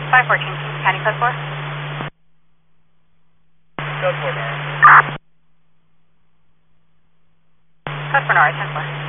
514, County Code 4. Code 4, Nora. Code 4, Nora, 10-4.